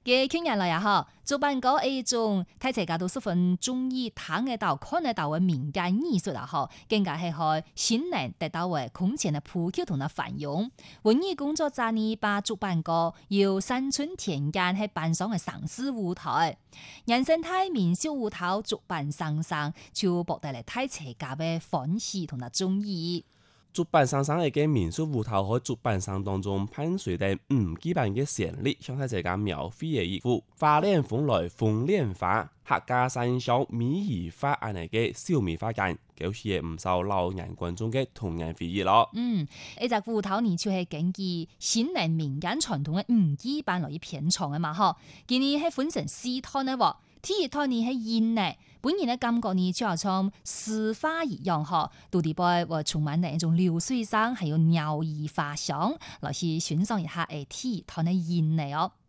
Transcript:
嘅今日來呀嗬，主辦嗰一種睇大家都十分中意睇得到、看得到嘅民間藝術啊嗬，更加係可先能得到嘅空前嘅普及同埋繁榮。文藝工作者呢，把主辦個要山村田間喺辦上嘅城市舞台，人生態民俗舞台主辦上就博得嚟睇大家嘅歡喜同埋中意。 主辦上嘅嘅民俗舞台喺主辦上當中伴隨住基本嘅旋律，向大家描繪嘅一幅花蓮鳳來鳳蓮花，客家山上米兒花安尼嘅小米花間，就是係唔少老人觀眾嘅童年回憶咯。 呢隻舞台呢就係根據先人民間傳統嘅基本來去編創嘅嘛嗬，今年係分成4攤嘅喎。第一套呢係煙呢，本人嘅感覺呢就好像詩花一樣嗬，到底背我充滿嘅一種流水聲，還有鳥語花香，來去欣賞一下第一套嘅煙呢哦。